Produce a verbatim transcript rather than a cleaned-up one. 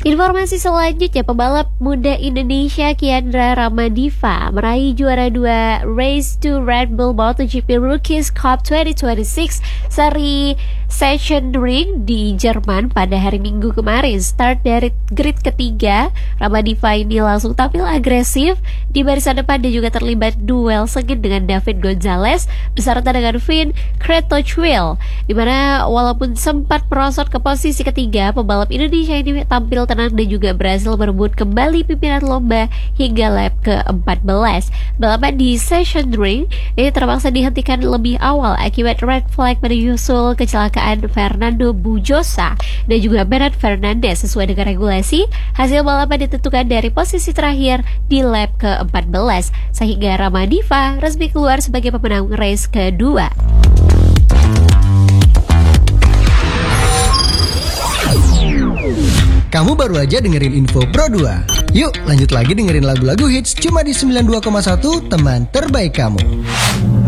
Informasi selanjutnya, pebalap muda Indonesia Kiandra Ramadiva meraih juara dua Race to Red Bull MotoGP Rookies Cup dua ribu dua puluh enam seri Sachsenring di Jerman pada hari Minggu kemarin. Start dari grid ketiga, Ramadiva ini langsung tampil agresif di barisan depan dan juga terlibat duel sengit dengan David Gonzalez beserta dengan Finn Kretochwil, dimana walaupun sempat merosot ke posisi ketiga, pebalap Indonesia ini tampil tenang dan juga berhasil merebut kembali pimpinan lomba hingga lap ke empat belas. Balapan di Sachsenring ini terpaksa dihentikan lebih awal akibat red flag menyusul kecelakaan Fernando Bujosa dan juga Bernard Fernandez. Sesuai dengan regulasi, hasil balapan ditentukan dari posisi terakhir di lap ke empat belas, sehingga Ramadiva resmi keluar sebagai pemenang race kedua. Kamu baru aja dengerin info Pro dua. Yuk lanjut lagi dengerin lagu-lagu hits cuma di sembilan puluh dua koma satu teman terbaik kamu.